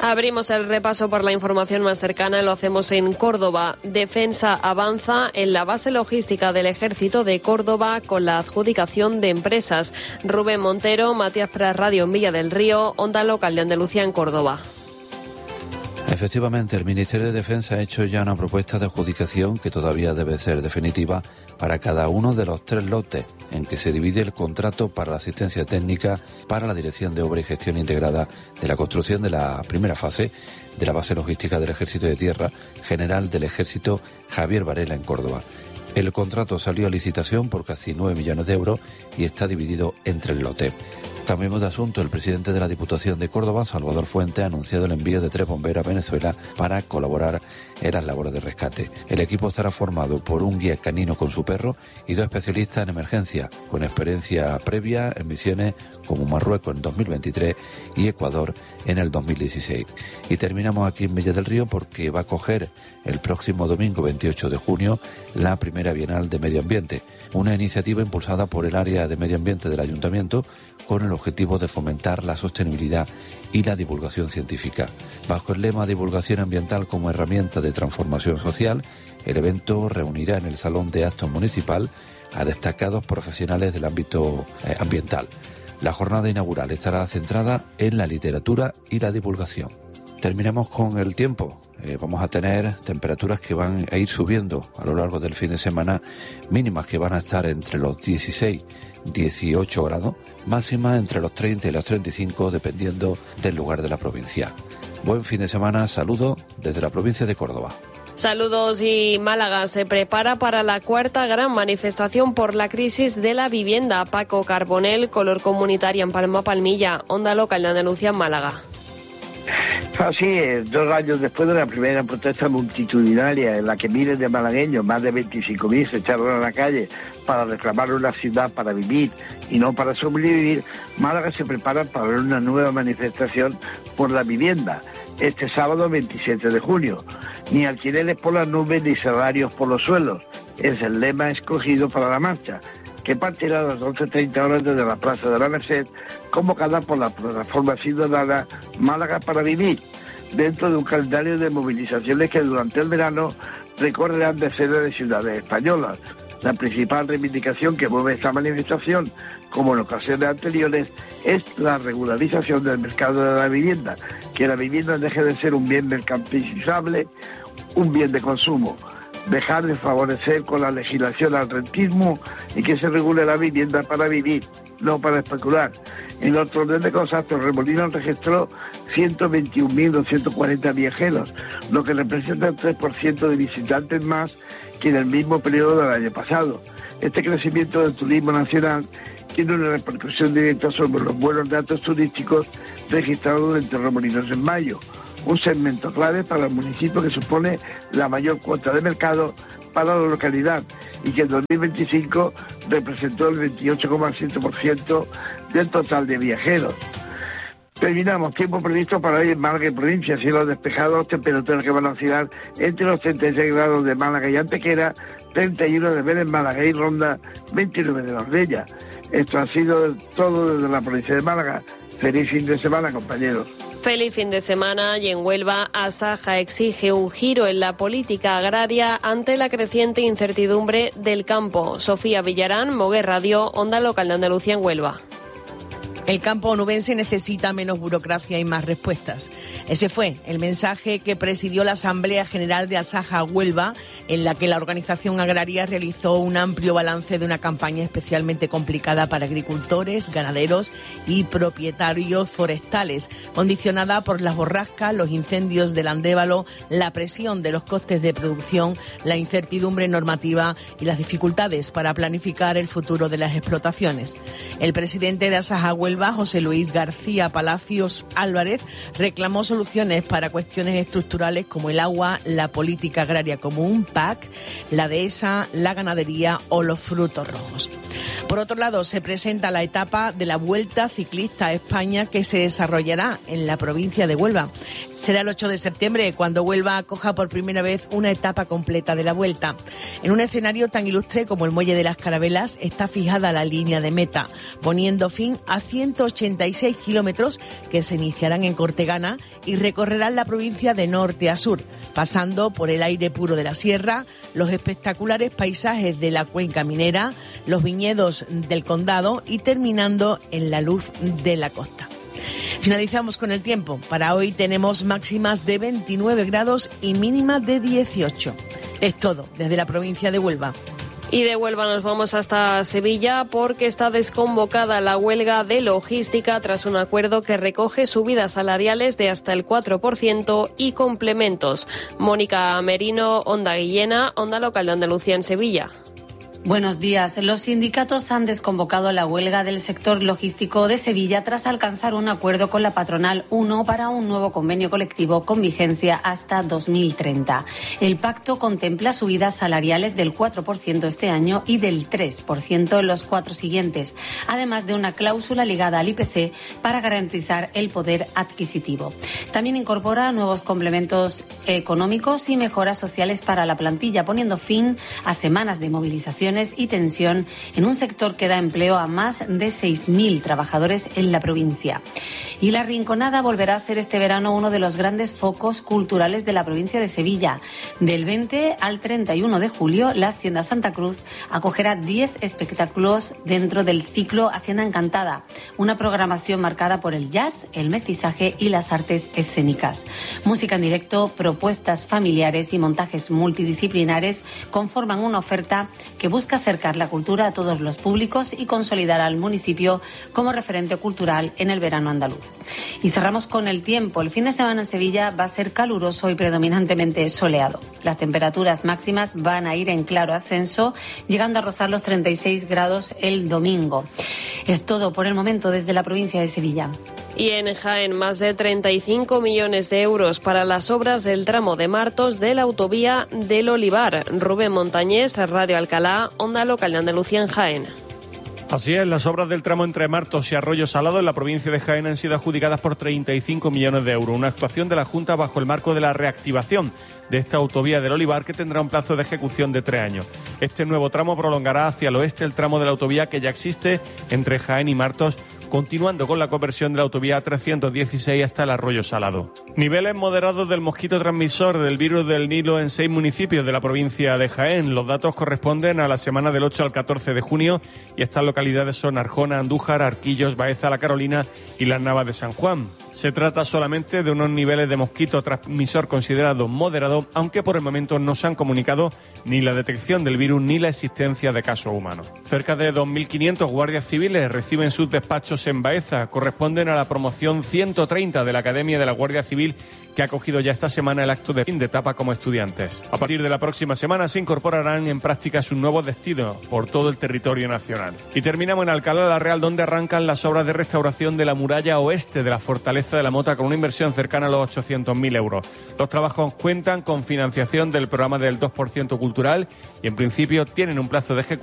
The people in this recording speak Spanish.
Abrimos el repaso por la información más cercana, lo hacemos en Córdoba. Defensa avanza en la base logística del Ejército de Córdoba con la adjudicación de empresas. Rubén Montero, Matías Pras Radio en Villa del Río, Onda Local de Andalucía en Córdoba. Efectivamente, el Ministerio de Defensa ha hecho ya una propuesta de adjudicación que todavía debe ser definitiva para cada uno de los 3 lotes en que se divide el contrato para la asistencia técnica para la Dirección de Obra y Gestión Integrada de la construcción de la primera fase de la base logística del Ejército de Tierra General del Ejército Javier Varela en Córdoba. El contrato salió a licitación por casi 9 millones de euros y está dividido en 3 lotes. Cambiemos de asunto. El presidente de la Diputación de Córdoba, Salvador Fuentes, ha anunciado el envío de 3 bomberos a Venezuela para colaborar en las labores de rescate. El equipo estará formado por un guía canino con su perro y 2 especialistas en emergencia, con experiencia previa en misiones como Marruecos en 2023 y Ecuador en el 2016. Y terminamos aquí en Villa del Río porque va a acoger el próximo domingo 28 de junio la primera Bienal de Medio Ambiente, una iniciativa impulsada por el área de Medio Ambiente del Ayuntamiento con el objetivo de fomentar la sostenibilidad y la divulgación científica. Bajo el lema Divulgación Ambiental como herramienta de transformación social, el evento reunirá en el Salón de Actos Municipal a destacados profesionales del ámbito ambiental. La jornada inaugural estará centrada en la literatura y la divulgación. Terminamos con el tiempo. Vamos a tener temperaturas que van a ir subiendo a lo largo del fin de semana, mínimas que van a estar entre los 16-18 grados, máximas entre los 30 y los 35 dependiendo del lugar de la provincia. Buen fin de semana, saludos desde la provincia de Córdoba. Saludos. Y Málaga se prepara para la 4ª gran manifestación por la crisis de la vivienda. Paco Carbonell, Color Comunitaria en Palma Palmilla, Onda Local de Andalucía en Málaga. Así es, 2 años después de la primera protesta multitudinaria en la que miles de malagueños, más de 25.000, se echaron a la calle para reclamar una ciudad para vivir y no para sobrevivir, Málaga se prepara para una nueva manifestación por la vivienda, este sábado 27 de junio. Ni alquileres por las nubes ni salarios por los suelos, es el lema escogido para la marcha, que partirá a las 11:30 horas desde la Plaza de la Merced, convocada por la plataforma ciudadana Málaga para Vivir, dentro de un calendario de movilizaciones que durante el verano recorrerán decenas de ciudades españolas. La principal reivindicación que mueve esta manifestación, como en ocasiones anteriores, es la regularización del mercado de la vivienda, que la vivienda deje de ser un bien mercantilizable, un bien de consumo. Dejar de favorecer con la legislación al rentismo y que se regule la vivienda para vivir, no para especular. En otro orden de cosas, Torremolinos registró 121.240 viajeros, lo que representa el 3% de visitantes más que en el mismo periodo del año pasado. Este crecimiento del turismo nacional tiene una repercusión directa sobre los buenos datos turísticos registrados en Torremolinos en mayo, un segmento clave para el municipio que supone la mayor cuota de mercado para la localidad y que en 2025 representó el 28,7% del total de viajeros. Terminamos. Tiempo previsto para hoy en Málaga y provincia. Cielos despejados, temperaturas que van a oscilar entre los 36 grados de Málaga y Antequera, 31 de Vélez, Málaga y Ronda, 29 de Marbella. Esto ha sido todo desde la provincia de Málaga. Feliz fin de semana, compañeros. Feliz fin de semana. Y en Huelva, Asaja exige un giro en la política agraria ante la creciente incertidumbre del campo. Sofía Villarán, Moguer Radio, Onda Local de Andalucía en Huelva. El campo onubense necesita menos burocracia y más respuestas. Ese fue el mensaje que presidió la Asamblea General de Asaja Huelva, en la que la organización agraria realizó un amplio balance de una campaña especialmente complicada para agricultores, ganaderos y propietarios forestales, condicionada por las borrascas, los incendios del Andévalo, la presión de los costes de producción, la incertidumbre normativa y las dificultades para planificar el futuro de las explotaciones. El presidente de Asaja Huelva, José Luis García Palacios Álvarez, reclamó soluciones para cuestiones estructurales como el agua, la política agraria común, PAC, la dehesa, la ganadería o los frutos rojos. Por otro lado, se presenta la etapa de la Vuelta Ciclista a España que se desarrollará en la provincia de Huelva. Será el 8 de septiembre cuando Huelva acoja por primera vez una etapa completa de la Vuelta. En un escenario tan ilustre como el Muelle de las Carabelas está fijada la línea de meta, poniendo fin a 186 kilómetros que se iniciarán en Cortegana y recorrerán la provincia de norte a sur, pasando por el aire puro de la sierra, los espectaculares paisajes de la cuenca minera, los viñedos del condado y terminando en la luz de la costa. Finalizamos con el tiempo. Para hoy tenemos máximas de 29 grados y mínimas de 18. Es todo desde la provincia de Huelva. Y de Huelva nos vamos hasta Sevilla porque está desconvocada la huelga de logística tras un acuerdo que recoge subidas salariales de hasta el 4% y complementos. Mónica Merino, Onda Guillena, Onda Local de Andalucía en Sevilla. Buenos días. Los sindicatos han desconvocado la huelga del sector logístico de Sevilla tras alcanzar un acuerdo con la patronal 1 para un nuevo convenio colectivo con vigencia hasta 2030. El pacto contempla subidas salariales del 4% este año y del 3% en los 4 siguientes, además de una cláusula ligada al IPC para garantizar el poder adquisitivo. También incorpora nuevos complementos económicos y mejoras sociales para la plantilla, poniendo fin a semanas de movilización y tensión en un sector que da empleo a más de 6.000 trabajadores en la provincia. Y la Rinconada volverá a ser este verano uno de los grandes focos culturales de la provincia de Sevilla. Del 20 al 31 de julio, la Hacienda Santa Cruz acogerá 10 espectáculos dentro del ciclo Hacienda Encantada, una programación marcada por el jazz, el mestizaje y las artes escénicas. Música en directo, propuestas familiares y montajes multidisciplinares conforman una oferta que busca acercar la cultura a todos los públicos y consolidar al municipio como referente cultural en el verano andaluz. Y cerramos con el tiempo. El fin de semana en Sevilla va a ser caluroso y predominantemente soleado. Las temperaturas máximas van a ir en claro ascenso, llegando a rozar los 36 grados el domingo. Es todo por el momento desde la provincia de Sevilla. Y en Jaén, más de 35 millones de euros para las obras del tramo de Martos de la autovía del Olivar. Rubén Montañés, Radio Alcalá, Onda Local de Andalucía en Jaén. Así es, las obras del tramo entre Martos y Arroyo Salado en la provincia de Jaén han sido adjudicadas por 35 millones de euros. Una actuación de la Junta bajo el marco de la reactivación de esta autovía del Olivar que tendrá un plazo de ejecución de 3 años. Este nuevo tramo prolongará hacia el oeste el tramo de la autovía que ya existe entre Jaén y Martos, continuando con la conversión de la autovía 316 hasta el Arroyo Salado. Niveles moderados del mosquito transmisor del virus del Nilo en 6 municipios de la provincia de Jaén. Los datos corresponden a la semana del 8 al 14 de junio y estas localidades son Arjona, Andújar, Arquillos, Baeza, La Carolina y Las Navas de San Juan. Se trata solamente de unos niveles de mosquito transmisor considerados moderados, aunque por el momento no se han comunicado ni la detección del virus ni la existencia de casos humanos. Cerca de 2.500 guardias civiles reciben sus despachos en Baeza. Corresponden a la promoción 130 de la Academia de la Guardia Civil, que ha acogido ya esta semana el acto de fin de etapa como estudiantes. A partir de la próxima semana se incorporarán en práctica sus nuevos destinos por todo el territorio nacional. Y terminamos en Alcalá la Real, donde arrancan las obras de restauración de la muralla oeste de la Fortaleza de la Mota con una inversión cercana a los 800.000 euros. Los trabajos cuentan con financiación del programa del 2% cultural y en principio tienen un plazo de ejecución